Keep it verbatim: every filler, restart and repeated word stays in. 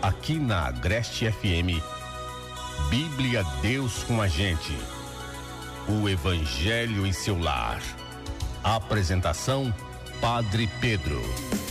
aqui na Agreste F M, Bíblia Deus com a gente. O Evangelho em seu lar. Apresentação: Padre Pedro.